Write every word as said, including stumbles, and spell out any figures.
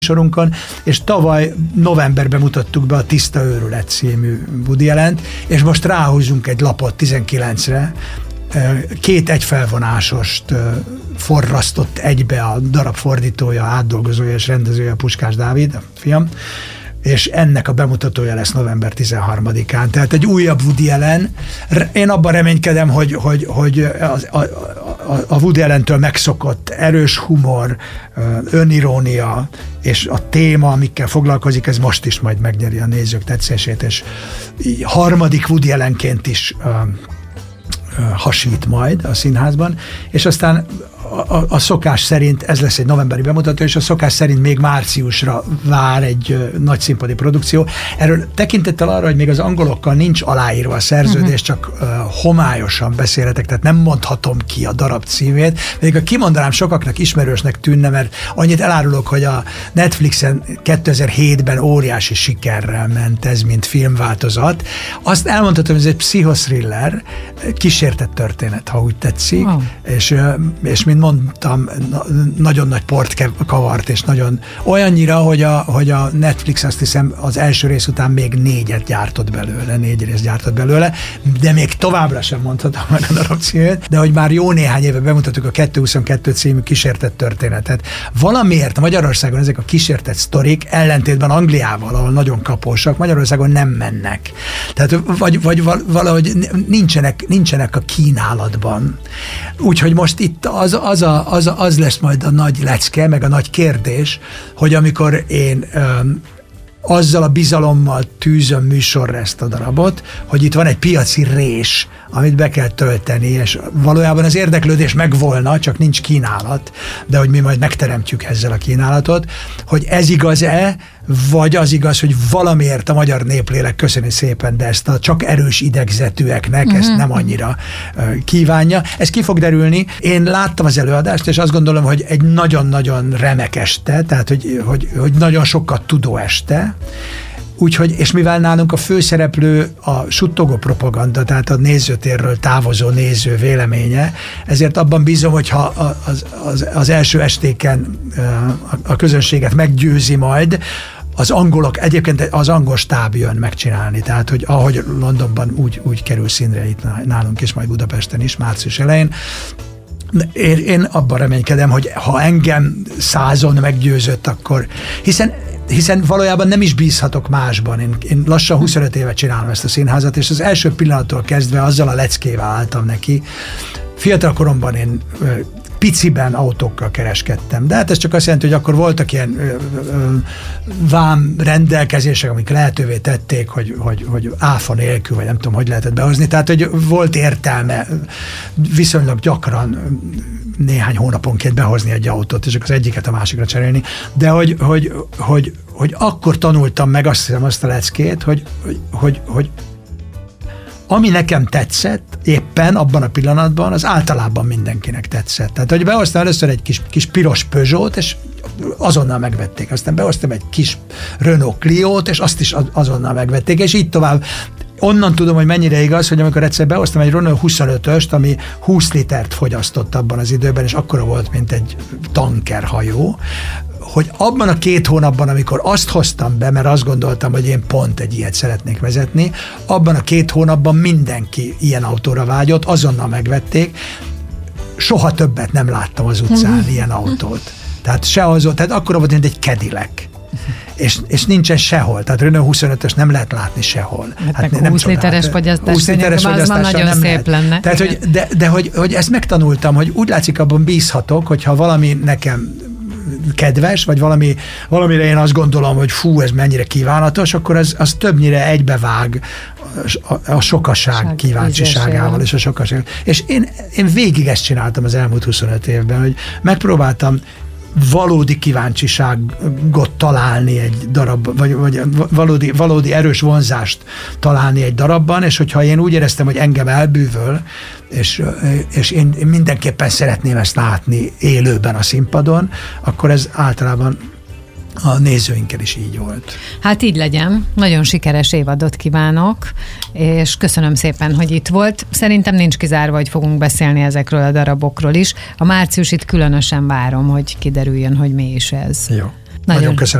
sorunkon, és tavaly novemberben mutattuk be a Tiszta őrület című Woody Allent, és most ráhúzunk egy lapot tizenkilencre, két egyfelvonásost forrasztott egybe a darab fordítója, átdolgozója és rendezője Puskás Dávid, a fiam, és ennek a bemutatója lesz november tizenharmadikán. Tehát egy újabb Woody Allen. Én abban reménykedem, hogy, hogy, hogy a, a, a Woody Allentől megszokott erős humor, önirónia, és a téma, amikkel foglalkozik, ez most is majd megnyeri a nézők tetszését, és harmadik Woody Allenként is uh, uh, hasít majd a színházban, és aztán A, a, a szokás szerint, ez lesz egy novemberi bemutató, és a szokás szerint még márciusra vár egy ö, nagy színpadi produkció. Erről tekintettel arra, hogy még az angolokkal nincs aláírva a szerződés, uh-huh. csak ö, homályosan beszélhetek, tehát nem mondhatom ki a darab címét. Még a kimondanám, sokaknak ismerősnek tűnne, mert annyit elárulok, hogy a Netflixen kétezer-hétben óriási sikerrel ment ez, mint filmváltozat. Azt elmondhatom, hogy ez egy pszichoszthriller, kísértett történet, ha úgy tetszik, oh. és, és mint mondtam, nagyon nagy port kavart, és nagyon olyannyira, hogy a, hogy a Netflix, azt hiszem, az első rész után még négyet gyártott belőle, négy rész gyártott belőle, de még továbbra sem mondhatom meg a darab címét, de hogy már jó néhány éve bemutattuk a kétszázhuszonkettő című kísértett történetet. Valamiért Magyarországon ezek a kísértett sztorik, ellentétben Angliával, ahol nagyon kapósak, Magyarországon nem mennek. Tehát vagy, vagy valahogy nincsenek, nincsenek a kínálatban. Úgyhogy most itt az Az, a, az, a, az lesz majd a nagy lecke, meg a nagy kérdés, hogy amikor én um, azzal a bizalommal tűzöm műsorra ezt a darabot, hogy itt van egy piaci rés, amit be kell tölteni, és valójában az érdeklődés megvolna, csak nincs kínálat, de hogy mi majd megteremtjük ezzel a kínálatot, hogy ez igaz-e, vagy az igaz, hogy valamiért a magyar néplélek, köszöni szépen, de ezt a csak erős idegzetűeknek uh-huh. ezt nem annyira uh, kívánja. Ez ki fog derülni. Én láttam az előadást, és azt gondolom, hogy egy nagyon-nagyon remek este, tehát hogy, hogy, hogy nagyon sokat tudó este, úgyhogy, és mivel nálunk a főszereplő a suttogó propaganda, tehát a nézőtérről távozó néző véleménye, ezért abban bízom, hogyha az, az, az első estéken a közönséget meggyőzi majd, az angolok, egyébként az angol stáb jön megcsinálni, tehát hogy ahogy Londonban úgy, úgy kerül színre itt nálunk, és majd Budapesten is, március elején. Én, én abban reménykedem, hogy ha engem százon meggyőzött, akkor, hiszen hiszen valójában nem is bízhatok másban. Én, én lassan huszonöt éve csinálom ezt a színházat, és az első pillanattól kezdve azzal a leckével álltam neki. Fiatal koromban én ö, piciben autókkal kereskedtem, de hát ez csak azt jelenti, hogy akkor voltak ilyen ö, ö, vám rendelkezések, amik lehetővé tették, hogy, hogy, hogy áfa nélkül, vagy nem tudom, hogy lehetett behozni, tehát hogy volt értelme viszonylag gyakran néhány hónaponként behozni egy autót, és az egyiket a másikra cserélni, de hogy, hogy, hogy, hogy akkor tanultam meg azt hiszem azt a leckét, hogy, hogy, hogy, hogy ami nekem tetszett éppen abban a pillanatban, az általában mindenkinek tetszett. Tehát, hogy behoztam először egy kis, kis piros Peugeot, és azonnal megvették. Aztán behoztam egy kis Renault Cliót, és azt is azonnal megvették, és így tovább. Onnan tudom, hogy mennyire igaz, hogy amikor egyszer behoztam egy Renault huszonötöst, ami húsz litert fogyasztott abban az időben, és akkora volt, mint egy tankerhajó, hogy abban a két hónapban, amikor azt hoztam be, mert azt gondoltam, hogy én pont egy ilyet szeretnék vezetni, abban a két hónapban mindenki ilyen autóra vágyott, azonnal megvették, soha többet nem láttam az utcán uh-huh. ilyen autót. Tehát se azon, tehát akkora volt, mint egy Cadillac. És, és nincsen sehol, tehát Renault huszonötös nem lehet látni sehol. Hát, hát nem húsz literes fogyasztással az már nagyon szép lehet. Lenne. Tehát, hogy, de, de hogy, hogy ezt megtanultam, hogy úgy látszik, abban bízhatok, hogyha valami nekem kedves, vagy valami, valamire én azt gondolom, hogy fú, ez mennyire kívánatos, akkor az, az többnyire egybevág a, a sokaság kíváncsiságával és a sokaság. És én, én végig ezt csináltam az elmúlt huszonöt évben, hogy megpróbáltam valódi kíváncsiságot találni egy darab, vagy, vagy valódi, valódi erős vonzást találni egy darabban, és hogyha én úgy éreztem, hogy engem elbűvöl, és, és én mindenképpen szeretném ezt látni élőben a színpadon, akkor ez általában a nézőinkkel is így volt. Hát így legyen. Nagyon sikeres évadot kívánok, és köszönöm szépen, hogy itt volt. Szerintem nincs kizárva, hogy fogunk beszélni ezekről a darabokról is. A márciusit különösen várom, hogy kiderüljön, hogy mi is ez. Jó. Nagyon, Nagyon köszönöm.